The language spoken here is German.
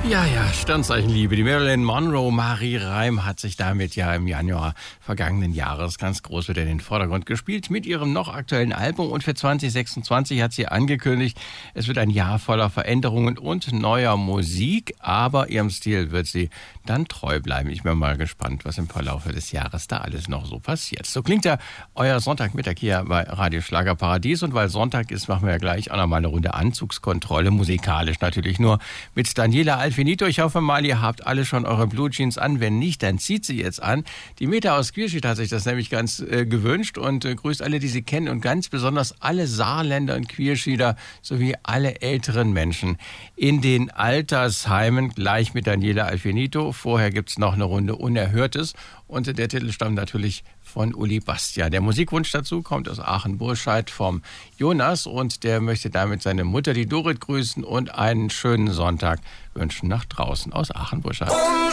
Ja, Sternzeichenliebe. Die Marilyn Monroe, Marie Reim, hat sich damit ja im Januar vergangenen Jahres ganz groß wieder in den Vordergrund gespielt mit ihrem noch aktuellen Album. Und für 2026 hat sie angekündigt, es wird ein Jahr voller Veränderungen und neuer Musik. Aber ihrem Stil wird sie dann treu bleiben. Ich bin mal gespannt, was im Verlauf des Jahres da alles noch so passiert. So klingt ja euer Sonntagmittag hier bei Radio Schlagerparadies. Und weil Sonntag ist, machen wir ja gleich auch nochmal eine Runde Anzugskontrolle. Musikalisch natürlich nur mit Daniela Alfinito. Ich hoffe mal, ihr habt alle schon eure Blue Jeans an. Wenn nicht, dann zieht sie jetzt an. Die Meta aus Quierschied hat sich das nämlich ganz gewünscht und grüßt alle, die sie kennen und ganz besonders alle Saarländer und Quierschieder sowie alle älteren Menschen in den Altersheimen. Gleich mit Daniela Alfinito. Vorher gibt's noch eine Runde Unerhörtes und der Titel stammt natürlich von Uli Bastian. Der Musikwunsch dazu kommt aus Aachen-Burscheid vom Jonas und der möchte damit seine Mutter, die Dorit, grüßen und einen schönen Sonntag wünschen nach draußen aus Aachen-Burscheid.